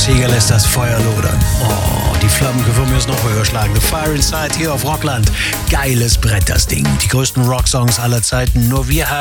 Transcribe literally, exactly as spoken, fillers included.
Seeger lässt das Feuer lodern. Oh, die Flammen können von mir noch höher schlagen. The Fire Inside hier auf Rockland. Geiles Brett, das Ding. Die größten Rocksongs aller Zeiten. Nur wir haben